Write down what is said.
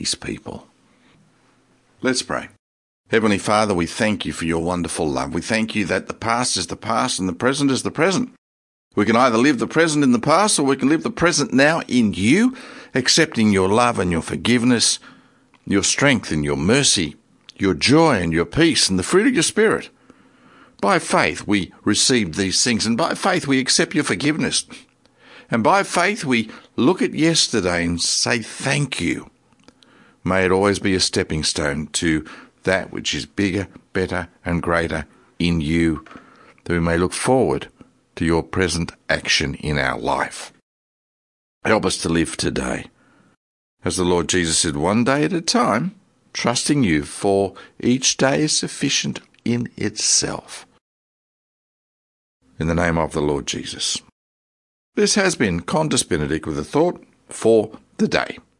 his people. Let's pray. Heavenly Father, we thank you for your wonderful love. We thank you that the past is the past and the present is the present. We can either live the present in the past or we can live the present now in you, accepting your love and your forgiveness, your strength and your mercy, your joy and your peace and the fruit of your Spirit. By faith we receive these things, and by faith we accept your forgiveness. And by faith we look at yesterday and say thank you. May it always be a stepping stone to that which is bigger, better and greater in you, that we may look forward to your present action in our life. Help us to live today, as the Lord Jesus said, one day at a time, trusting you, for each day is sufficient in itself. In the name of the Lord Jesus. This has been Qantas Benedict with a thought for the day.